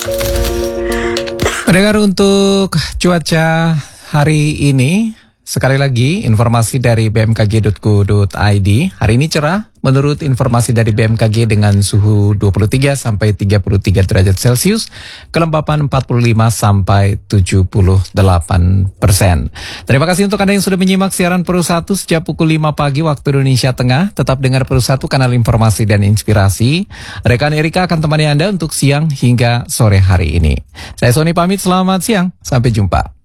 Pendengar, untuk cuaca hari ini, sekali lagi informasi dari bmkg.go.id. Hari ini cerah menurut informasi dari BMKG dengan suhu 23 sampai 33 derajat Celcius, kelembapan 45 sampai 78%. Terima kasih untuk Anda yang sudah menyimak siaran Pro 1 sejak pukul 5 pagi waktu Indonesia Tengah. Tetap dengar Pro 1, kanal informasi dan inspirasi. Rekan Erika akan temani Anda untuk siang hingga sore hari ini. Saya Sony pamit, selamat siang, sampai jumpa.